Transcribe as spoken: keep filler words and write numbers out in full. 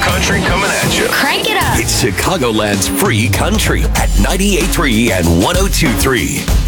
country coming at you. Crank it up. It's Chicagoland's free country at ninety-eight point three and one oh two point three.